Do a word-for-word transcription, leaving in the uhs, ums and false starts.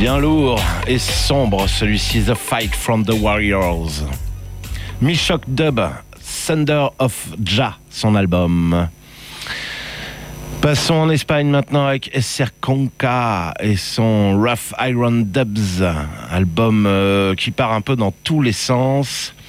Bien lourd et sombre, celui-ci, The Fight from the Warriors. Mi-choc dub, Thunder of Jah, son album. Passons en Espagne maintenant avec Esser Conca et son Rough Iron Dubs, album euh, qui part un peu dans tous les sens.